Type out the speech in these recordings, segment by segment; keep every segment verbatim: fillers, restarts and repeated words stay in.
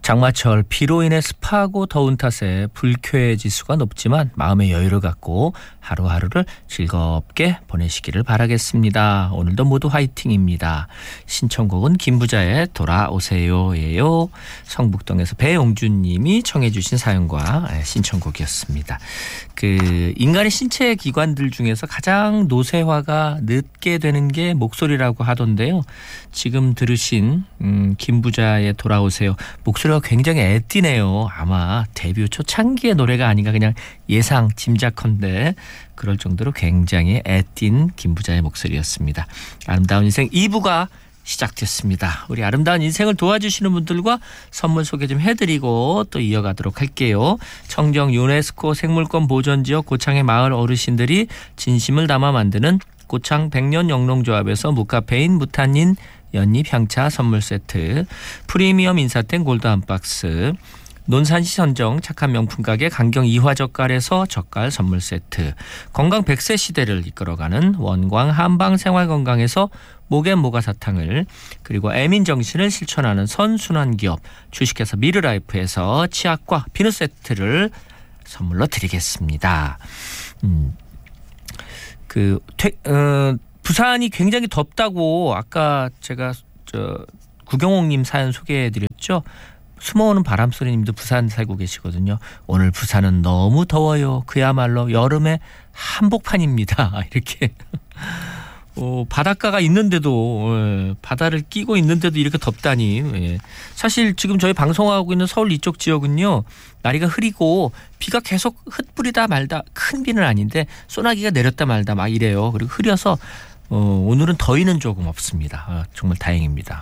장마철 비로 인해 습하고 더운 탓에 불쾌 지수가 높지만 마음의 여유를 갖고 하루하루를 즐겁게 보내시기를 바라겠습니다. 오늘도 모두 화이팅입니다. 신청곡은 김부자의 돌아오세요예요. 성북동에서 배용준 님이 청해 주신 사연과 신청곡이었습니다. 그 인간의 신체 기관들 중에서 가장 노쇠화가 늦게 되는 게 목소리라고 하던데요. 지금 들으신 음, 김부자의 돌아오세요. 목소리가 굉장히 애띠네요. 아마 데뷔 초창기의 노래가 아닌가 그냥 예상 짐작컨대 그럴 정도로 굉장히 애띤 김부자의 목소리였습니다. 아름다운 인생 이 부가 시작됐습니다. 우리 아름다운 인생을 도와주시는 분들과 선물 소개 좀 해드리고 또 이어가도록 할게요. 청정 유네스코 생물권 보전지역 고창의 마을 어르신들이 진심을 담아 만드는 고창 백년 영농조합에서 무카페인 무탄닌 연잎 향차 선물 세트, 프리미엄 인사템 골드 한 박스, 논산시 선정 착한 명품 가게 강경 이화젓갈에서 젓갈 선물 세트, 건강 백 세 시대를 이끌어가는 원광 한방생활건강에서 목앤 모가 사탕을, 그리고 애민정신을 실천하는 선순환기업 주식회사 미르라이프에서 치약과 비누 세트를 선물로 드리겠습니다. 음, 그 퇴, 어, 부산이 굉장히 덥다고 아까 제가 저 구경옥님 사연 소개해드렸죠. 숨어오는 바람소리님도 부산 살고 계시거든요. 오늘 부산은 너무 더워요. 그야말로 여름의 한복판입니다. 이렇게 어, 바닷가가 있는데도 예, 바다를 끼고 있는데도 이렇게 덥다니. 예. 사실 지금 저희 방송하고 있는 서울 이쪽 지역은요. 날이가 흐리고 비가 계속 흩뿌리다 말다. 큰 비는 아닌데 소나기가 내렸다 말다 막 이래요. 그리고 흐려서 어, 오늘은 더위는 조금 없습니다. 아, 정말 다행입니다.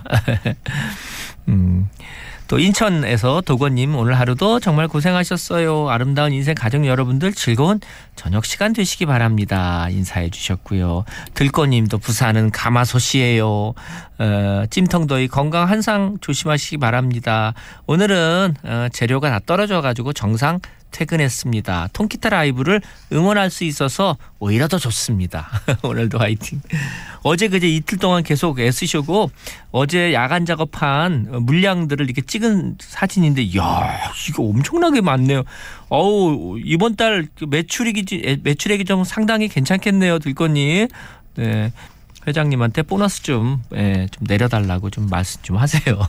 음. 또 인천에서 도건님 오늘 하루도 정말 고생하셨어요. 아름다운 인생 가족 여러분들 즐거운 저녁 시간 되시기 바랍니다. 인사해 주셨고요. 들꽃님도 부산은 가마솥이에요. 어, 찜통더위 건강 항상 조심하시기 바랍니다. 오늘은 어, 재료가 다 떨어져가지고 정상 퇴근했습니다. 통기타 라이브를 응원할 수 있어서 오히려 더 좋습니다. 오늘도 화이팅. 어제 그제 이틀 동안 계속 애쓰시고 어제 야간 작업한 물량들을 이렇게 찍은 사진인데 이야 이거 엄청나게 많네요. 어우 이번 달 매출액이 매출액이 좀 상당히 괜찮겠네요, 들꽃님. 네. 회장님한테 보너스 좀, 예, 좀 내려달라고 좀 말씀 좀 하세요.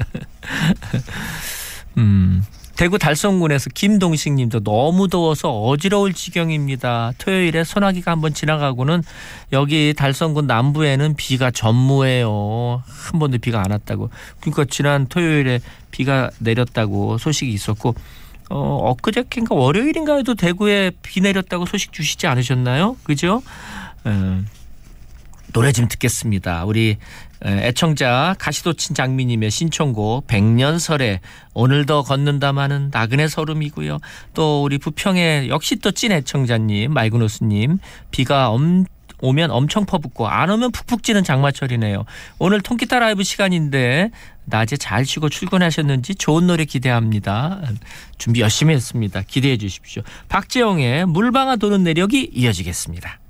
음. 대구 달성군에서 김동식 님도 너무 더워서 어지러울 지경입니다. 토요일에 소나기가 한번 지나가고는 여기 달성군 남부에는 비가 전무해요. 한 번도 비가 안 왔다고. 그러니까 지난 토요일에 비가 내렸다고 소식이 있었고 어, 엊그저께인가 월요일인가에도 대구에 비 내렸다고 소식 주시지 않으셨나요? 그죠? 음. 노래 좀 듣겠습니다. 우리 애청자 가시도친 장미님의 신청곡 백년설에 오늘도 걷는다마는 나그네 설움이고요. 또 우리 부평의 역시 또 찐 애청자님 말그노스님 비가 엄, 오면 엄청 퍼붓고 안 오면 푹푹 찌는 장마철이네요. 오늘 통기타 라이브 시간인데 낮에 잘 쉬고 출근하셨는지 좋은 노래 기대합니다. 준비 열심히 했습니다. 기대해 주십시오. 박재영의 물방아 도는 내력이 이어지겠습니다.